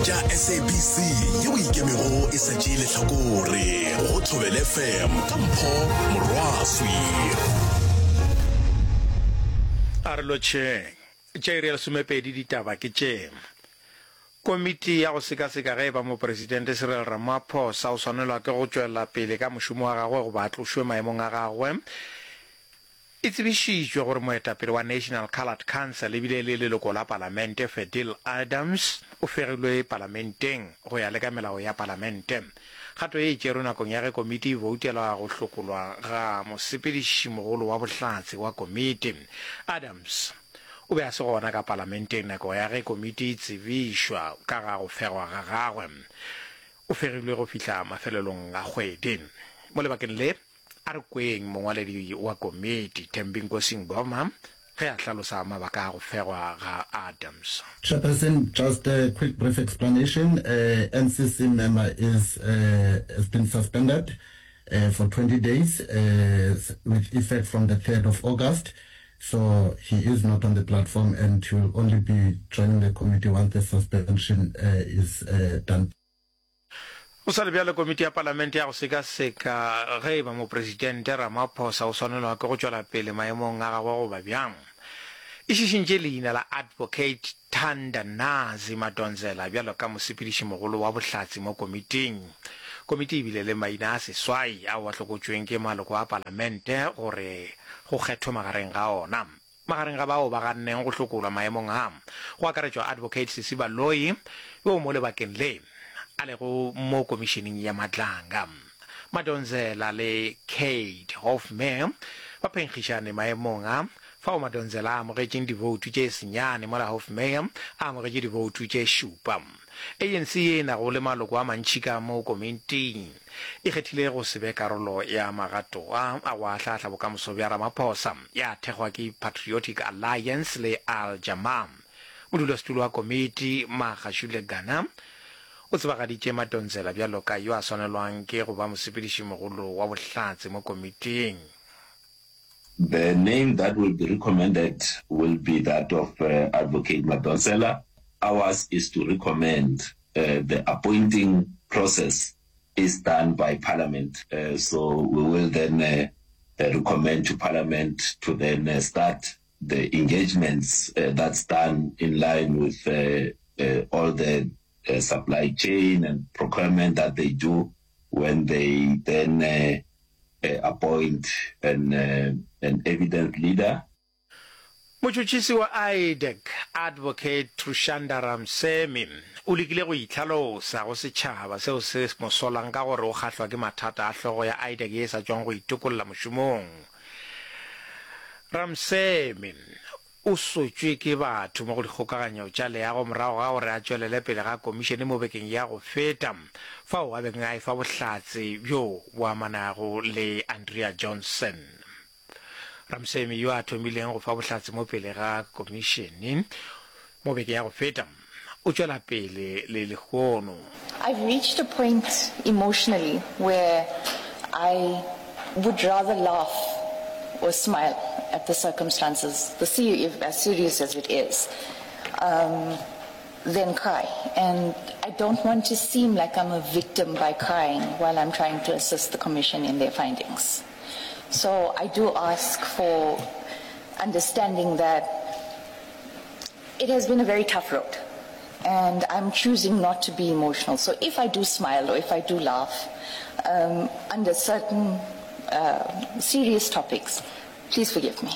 ja SABC yo ikemego e sa tšeele tlhakore go Thobela FM ka Mpho Morwaswi a re lotšheng tšeiriel somepedi ditaba ke tše komiti ya go sekaseka ge ba mopresidente Cyril Ramaphosa o swanelwa ke go tšwelela pele ka mošomo wa gagwe go ba tlošwe maemong a gagwe e tsebišitšwe gore moetapele wa National Coloured Council ebile le leloko la palamente Fadil Adams o fegilwe parlamenteng go ya le ka melao ya palamente gato e tšere nakong ya ge komiti e voutela go hlokolwa ga mosepediši mogolo wa bohlatse wa komiti Adams o be a se gona ka parlamenteng nako ya ge komiti e tsebišwa ka ga go fegwa ga gagwe o fegilwe go fihla mafelelong a kgwedi mo lebakeng le a re kweng mongwaledi wa komiti Thembinkosi Ngoma ge a hlalosa mabaka a go fegwa ga Adams. Chairperson, just a quick brief explanation. NCC member has been suspended for 20 days with effect from the 3rd of August. So he is not on the platform and he will only be joining the committee once the suspension is done. O sa le bjale komiti ya parlamente ya go sekaseka ge ba mopresidente Ramaphosa o swanelwa ke go tšwela pele maemong a gagwe go ba bjang e šišintše leina la Advocate Thandanazi Madonsela bjalo ka mosepediši mogolo wa bohlatse mo komiting komiti e bile le maina a seswai a wa hlokotšweng ke maloko a parlamente gore go kgethwe magareng ga ona magareng ga bao ba ganneng go hlokolwa maemong a go akaretšwa Advocate Sisiba Loyi yo mo lebakeng le a le go mo komishining ya matlanga Madonsela le Kate Hoffman ba phenkgišane maemong a fa o Madonsela a amogetšeng divoutu tše senyane mola Hoffman a amogetše divoutu tše šupa ANC e na go le maloko a mantši ka mo komiting e kgethile go se be karolo ya magato a go ahlahla bokamoso bja Ramaphosa ya thekgwa ke Patriotic Alliance le Al-Jama modulasetulo wa komiti Magashule Gana o tsebagaditše Madonsela bjalo ka yo a swanelwang ke go ba mosepediši mogolo wa bohlatse mo komiting. The name that will be recommended will be that of Advocate Madonsela. Ours is to recommend the appointing process is done by Parliament. So we will then recommend to Parliament to then start the engagements that's done in line with all the supply chain and procurement that they do when they then appoint an evidence leader. Motšotšisi wa IDEC Advocate Trushanda Ramsemi o lekile go itlhalosa go setšhaba seo se mo solang ka gore o kgahlwa ke mathata a hlogo ya IDEC e sa tšwang go itokolola mošomong. Ramsemi o sotšwe ke batho mo go dikgokaganyo tša leago morago ga gore a tšwelele pele ga komišene mo bekeng ya go feta fao a beng a efa bohlatse bjo bo amanago le Andrea Johnson. Ramsemi yo a thomileng go fa bohlatse mo pele ga komišene mo bekeng ya go feta o tšwela pele le lekgono. I've reached a point emotionally where I would rather laugh or smile at the circumstances, as serious as it is, than cry. And I don't want to seem like I'm a victim by crying while I'm trying to assist the Commission in their findings. So I do ask for understanding that it has been a very tough road, and I'm choosing not to be emotional. So if I do smile or if I do laugh under certain serious topics, please forgive me.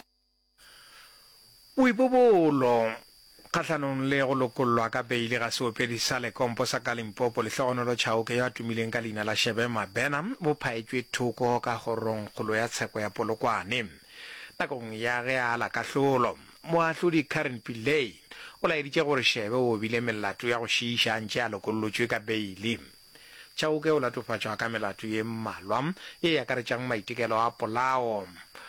Uibobolo kgatlhanong le go lokololwa ka beile ga seopedi sa Lekompo sa ka Limpopo lehlogonolo Chauke yo a tumileng ka leina la Shebe Mabena bo phaetšwe thoko ka gorong kgolo ya tsheko ya Polokwane nakong ya ge a la kahlolo moahlodi Karen Pillay o laeditše gore Shebe o bile melato ya go šiiša ntše a lokololotšwe ka beile. Chauke o latofatšwa ka melato ye mmalwa ye akaretšang maitekelo a polao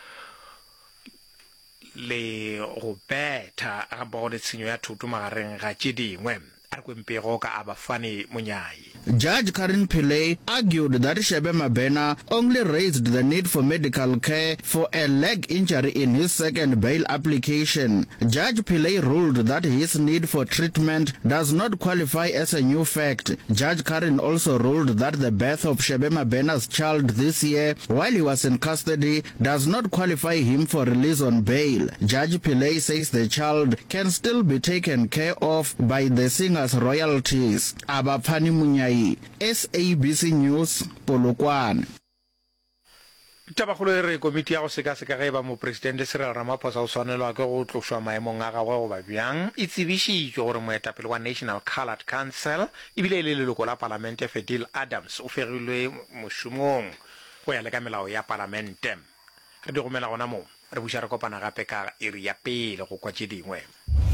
le go betha ga bo le tshenyo ya thoto magareng ga tše dingwe a re kwempego ka Abafane Monyai. Judge Karen Pillay argued that Shebe Mabena only raised the need for medical care for a leg injury in his second bail application. Judge Pillay ruled that his need for treatment does not qualify as a new fact. Judge Karen also ruled that the birth of Shebe Mabena's child this year while he was in custody does not qualify him for release on bail. Judge Pillay says the child can still be taken care of by the singer's royalties. Abapani Munyai, SABC News, Polokwane. Tabakgolo re komiti ya go sekaseka ge ba mo presidente Cyril Ramaphosa o swanelwa ke go tlošwa maemong a gagwe go ba bjang e tsebišitšwe gore moetapele wa National Coloured Council ebile le leloko la palamente Fadil Adams o fegilwe mošomong go ya le ka melao ya palamente. Re di gomela gona mo re buša re kopana gape ka iri ya pele go kwa tše dingwe.